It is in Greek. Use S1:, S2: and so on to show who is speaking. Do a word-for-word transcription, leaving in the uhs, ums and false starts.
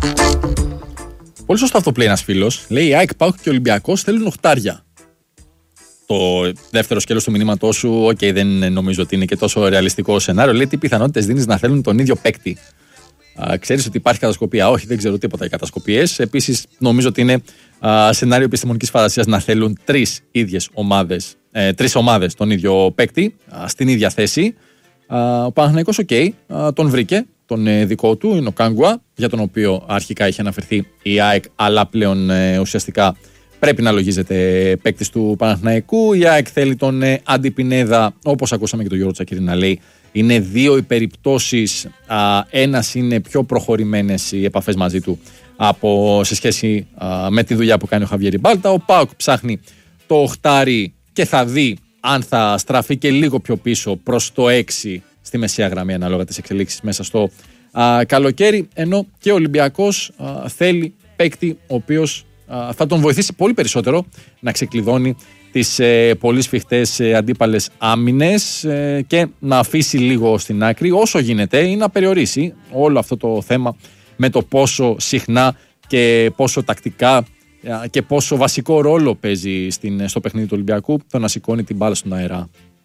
S1: Πολύ σωστό αυτό που λέει ένας φίλος. Λέει: η ΑΕΚ, ΠΑΟΚ και ο Ολυμπιακός θέλουν οχτάρια. Το δεύτερο σκέλος του μηνύματός σου, οκ, okay, δεν νομίζω ότι είναι και τόσο ρεαλιστικό σενάριο. Λέει: τι πιθανότητες δίνεις να θέλουν τον ίδιο παίκτη? Α, ξέρεις ότι υπάρχει κατασκοπία? Όχι, δεν ξέρω τίποτα για κατασκοπίες. Επίσης, νομίζω ότι είναι α, σενάριο επιστημονικής φαντασίας να θέλουν τρεις ίδιες ομάδες, ε, τρεις ομάδες τον ίδιο παίκτη α, στην ίδια θέση. Α, ο Παναθηναϊκός, οκ, okay, τον βρήκε. Τον ε, δικό του είναι ο Κάγκουα, για τον οποίο αρχικά είχε αναφερθεί η ΑΕΚ, αλλά πλέον ε, ουσιαστικά πρέπει να λογίζεται παίκτης του Παναθηναϊκού. Η ΑΕΚ θέλει τον ε, Άντι Πινέδα, όπως ακούσαμε και τον Γιώργο Τσακίρη να λέει. Είναι δύο οι περιπτώσεις. Α, ένας είναι πιο προχωρημένες οι επαφές μαζί του από, σε σχέση α, με τη δουλειά που κάνει ο Χαβιέρι Μπάλτα. Ο ΠΑΟΚ ψάχνει το οχτάρι και θα δει αν θα στραφεί και λίγο πιο πίσω προς το έξι στη μεσαία γραμμή, ανάλογα τις εξελίξεις μέσα στο α, καλοκαίρι. Ενώ και ο Ολυμπιακός α, θέλει παίκτη ο οποίος α, θα τον βοηθήσει πολύ περισσότερο να ξεκλειδώνει τις ε, πολύ σφιχτές ε, αντίπαλες άμυνες ε, και να αφήσει λίγο στην άκρη όσο γίνεται ή να περιορίσει όλο αυτό το θέμα με το πόσο συχνά και πόσο τακτικά ε, και πόσο βασικό ρόλο παίζει στην, στο παιχνίδι του Ολυμπιακού το να σηκώνει την μπάλα στον αέρα.